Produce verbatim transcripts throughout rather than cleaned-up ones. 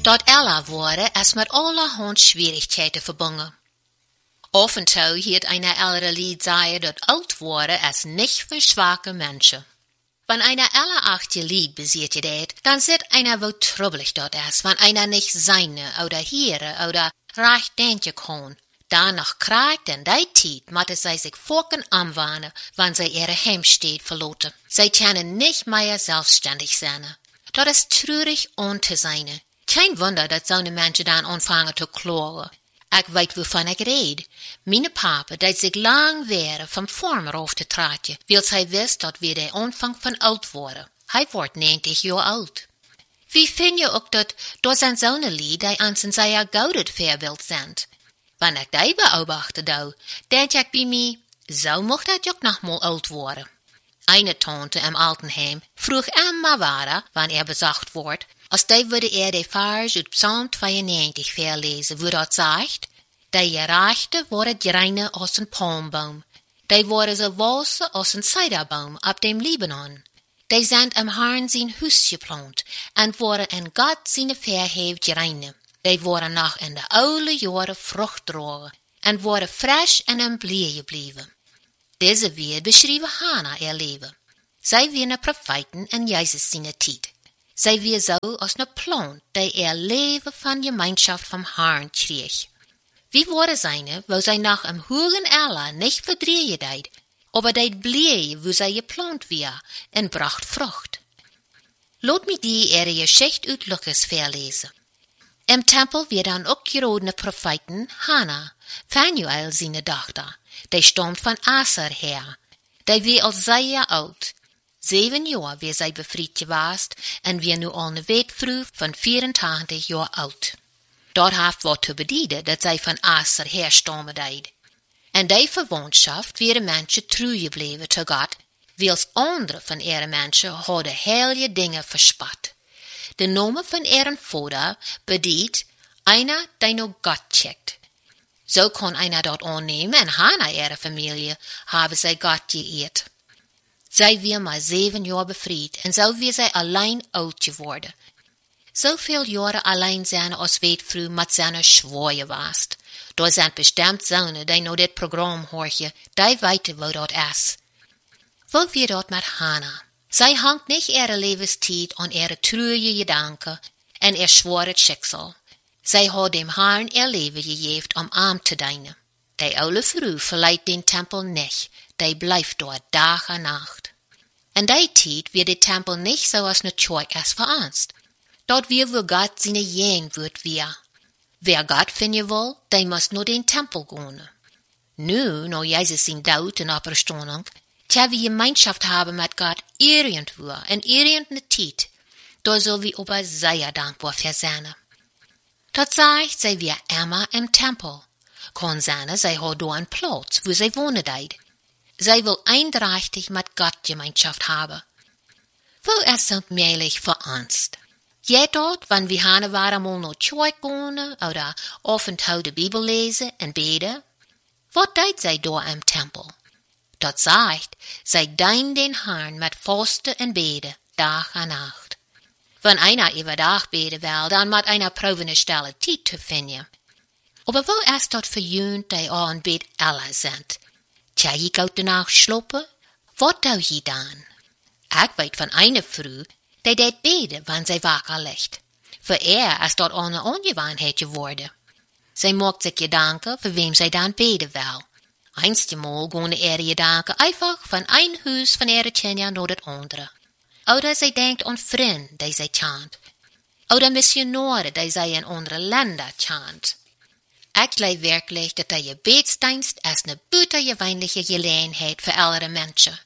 Dat älter wurde, es mit allerhand Schwierigkeiten verbunden. Af und zu hielt einer ältere Lied sagen, dat alt wurde es nicht für schwache Menschen. Wenn einer älter achte Lied besiegt det, dann sieht einer wo trubbelig dort ist, wenn einer nicht seine oder ihre oder recht denken kann. Danach kriegt in der Zeit, müssen sie sich vorken anwarnen, wenn sie ihre Heimstedt verloten. Sie können nicht mehr selbstständig sein. Das ist traurig und zu sein. Kein Wunder, dass so eine Menschen dann anfangen zu klagen. Ich weet wovon ich rede. Meine Papa, dat sich lang wäre vom Former auf te traaien, weil hij wist dat wir der Anfang von alt worden. Hij wordt negentig Jahre alt. Wie vind je ook dat, dat zijn zo'n lied, die aan zijn zeer gouden voorbeeld zijn? Wenn ich die beobachte, da, denk ich bei mir, so mocht ich auch noch mal alt worden. Eine Tante im Altenheim vroeg immer weiter, wann er besucht wordt, als die würde er die Vers uit Psalm tweeënnegentig verlesen, wo dort sagt, die Gerechte worden reine aus een palmboom, die worden so weiße aus een Zederbaum ab dem Libanon. Die sind im Herrn sein Haus geplant und worden in Gott seine Verheft reine. Die worden noch in de oude jaren Frucht dragen en worden frisch en in blij gebleven. Deze weer beschrijven Hannah ihr Leben. Zij weer een Propheten in Jezus zijn tijd. Zij weer zo als een plant die ihr Leben van Gemeinschaft vom Herrn kreeg. Wie worden zijne, wo zij noch im hohen Alter nicht verdrehen deed, aber deed blij wo zij geplant weer en bracht Frucht. Laat mich die ihre Geschichte uit Lukas verlesen. Im Tempel wird dann auch gerodene Propheten Hannah, Phanuel seine Tochter, die stammt von Aser her. Die wie als sehr alt. Sieben Jahre wie sie befried gewast und wir nu al ne weet früh von vierentachtig Jahre alt. Dort haft wat te bedienen, dat zij von Aser herstammen deed. En die Verwandtschaft wäre Menschen treu gebleven zu Gott, wils andere von ihren Menschen hadden heilige Dinge verspat. De Name von ihren Vater bedient einer, der nur Gott checkt. So kann einer dort annehmen, und Hannah ihre Familie haben sie Gott geehrt. Zij wir mal sieben Jahre befried, und so wir sie allein alt geworden. So viel Jahre allein sein, als weet früh mit seiner Schwoje warst. Da sind bestimmt Söhne, die noch dit Programm horchen, die weiten, wo dort ist. Wo wir dort mit Hannah? Zij hangt nicht ihre Lebenszeit an ihre treue Gedanken en ihr schwere Schicksal. Zij hat dem Herrn ihr Leben gegeben, um arm zu dienen. Die oude Frau verleiht den Tempel nicht, die bleibt dort Tag und Nacht. In der Zeit wird der Tempel nicht so als ne Kirche als für uns. Dort wir, wo Gott seine Jehn wird wir. Wer Gott finden will, der muss nur den Tempel gehen. Nu, no Jesus sein Tod und Auferstehung, tja wir Gemeinschaft haben mit Gott irgendwo, in irgendeiner Zeit, da soll wir aber sehr dankbar für sein. Das sagt, sei wir immer im Tempel. Kann sein, sei hat da einen Platz, wo sie wohnen deid. Sei will eindeutig mit Gott Gemeinschaft haben. Wo es sind mählich für uns. Je dort, wenn wir hane waren mal noch Kirche gehen, oder auf und zu die Bibel lesen und beten, was deid sei da im Tempel? Dat sagt, sei dein den Herrn mit Fasten und Beten, Tag und Nacht. Wenn einer über Tag beten will, dann muss einer provene Stelle Zeit zu finden. Aber wo ist dort für jün, die an Bett alle sind? Tja, je geht danach schluppen? Was tau je dann? Ich weet von einer Frau, die det beten, wenn sie wacker liegt. Für er ist dort eine Ungewohnheit geworden. Sie macht sich Gedanken, für wem sie dann beten will. Einstmal gehen ihre Gedanken einfach von ein Haus von ihrer Kinder naar das andere. Oder sie denkt an Freunde, die sie kennt. Oder Missionare, die sie in andere Länder kennt. Ich glaube wirklich, dass der Gebetsdienst als eine buitengewöhnliche Gelegenheit für alle Menschen.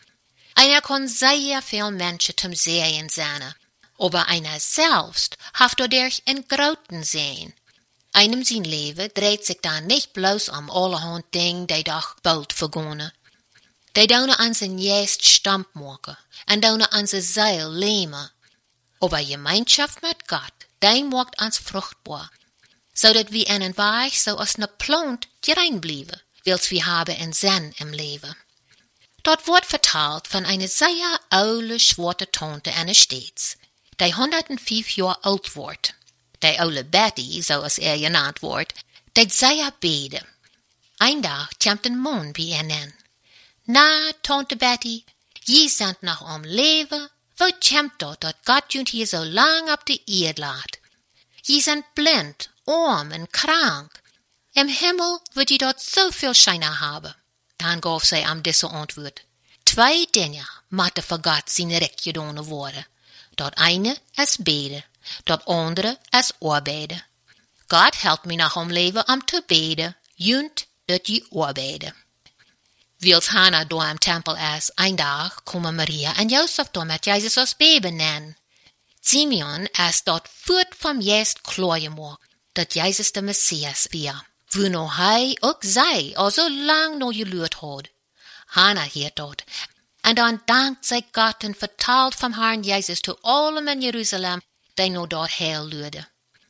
Einer kann sehr viel Menschen zum Sehen sein, aber einer selbst hat dadurch in großen Sehen. Einem sein Leben dreht sich dann nicht bloß um allerhand Dinge, die doch bald vergehen. Die daunen an sein Geist stamp machen und daunen an sein Seil leben. Aber Gemeinschaft mit Gott, die macht uns fruchtbar, so dass wir einen Weich so als ne Plant gerein bleiben, wils wir haben einen Sinn im Leben. Dort wird vertalt von einer sehr oude, schwarze Tante eines Städts, die hundertfünf Jahre alt wird. die oude Betty, zoals er genannt wordt, dat zij bede. Een dag komt een man bij haar nen. Na, tante Betty, je zend nog om leven, wat komt dat dat God junt hier zo lang op de eerd laat? Je zijn blind, arm en krank. Im Himmel wird je dat zoveel schijnen hebben. Dan gaf zij am deze antwoord. Twee dingen moeten voor God zijn recht gedaan worden. Dat ene is beden, dat andere is arbeiden. God helpt mij nog om leven om te beden, junt dat je arbeiden. Wils Hannah door im tempel is, een dag komen Maria en Josef door met Jezus als baby nennen. Simeon is dat voort van Jezus klaargemaakt, dat Jezus de Messias weer. Wo nog hij ook zij al zo lang nog geluid had. Hannah hiert dat. En dan dankt zij God en vertaalt van haar Jezus toe allen in Jeruzalem, die nog dat heel luide.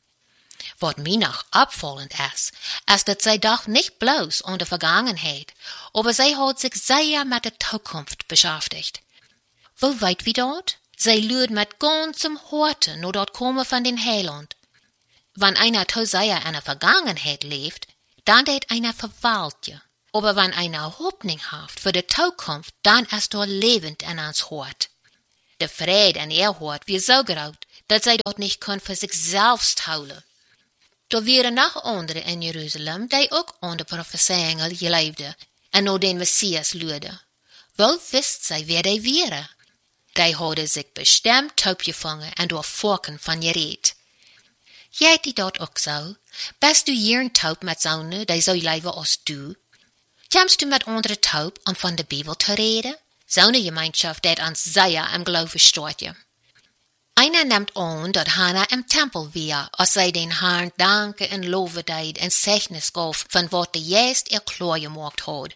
Wat mij nog opvallend is, is dat zij dacht niet bloos aan de vergangenheid, aber zij had zich zeer met de toekomst beschäftigt. Wo weet wie dat? Zij luid met ganzem Horten naar dat komen van den Heiland. Wann einer zu sehr in der Vergangenheit lebt, dann deed einer verwalt je. Aber wenn einer Hoffnung hat für die Zukunft, dann ist er lebend in uns Hort. Der Friede in ihr Hort wie so groß, dass sie dort nicht können für sich selbst houden. Da wären noch andere in Jerusalem, die auch an de Prophezeiungen geleefden en naar den Messias luiden. Wel wist zij wer die wären. Die hadden zich bestemd opgevangen en door volken van gereed. Jij die dat ook zo? Best du hier een taub met zonen die zo leven als du? Komst du met andere taub om van de Bibel te reden? Zo'n gemeenschap dat ons zeer im Glauben steht je. Einer nimmt an, dat Hannah im Tempel war, als zij den Herrn danken en loven deed en Zeichnis gaf van wat de Geest er klar gemacht had.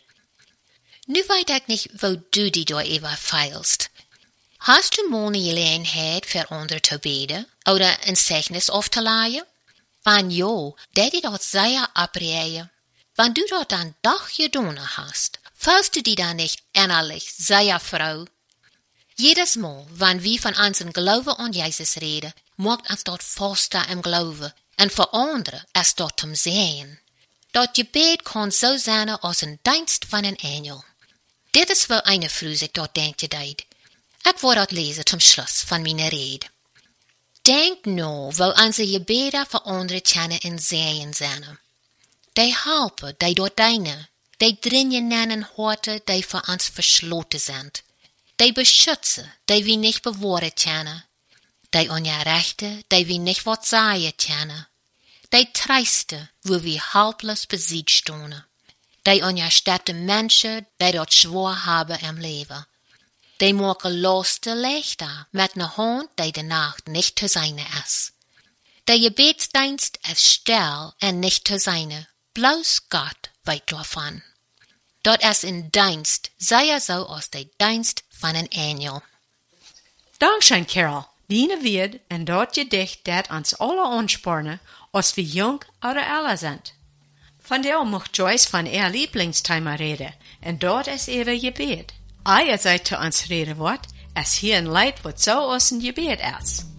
Nu weet ik niet wo du die door even feilst. Hast du mal eine Gelegenheit für andere zu beten oder ein Zeichnis aufzuleihen? Wenn ja, dat die dort sehr abreihen. Wenn du dort dann doch getan hast, fühlst du die dann nicht innerlich sehr froh? Jedes Mal, wenn wir von unserem Glauben an Jesus reden, macht uns dort faster im Glauben und für andere ist dort zum Sehen. Dat Gebet kann so sein als ein Dienst von einem Engel. Dit is wel eine Frau sich dort denkt je deed. Ik wil dat lezen zum Schluss van mijn rede. Denk nou, wel onze gebeden voor anderen kunnen in zeeën zijn. Die helpen, die door deine, die dringen in een horten, die voor ons versloten zijn. Die beschützen, die we niet bewahren kunnen. Die onrechten, die we niet wat zeggen kunnen. Die treisten, wo we helpless besiegt stonden. Die ongerstette Menschen, die dort schwor hebben im Leben. Die maken lasten leichter met een hand die de nacht niet te zijn is. De Gebetsdienst is stil en niet te zijn, bloos God weet daarvan. Dat is een dienst, zeer zo als de dienst van een engel. Dankzij Carol, Dine wird en dat gedicht dat ons alle aanspornen, als we jong oder älter sind. Vandaar mocht Joyce van haar Lieblingsthema reden, en dat is even Gebet. Eier seid zu uns reden wordt, es hier ein Leid, wat zo aus ein Gebet ist.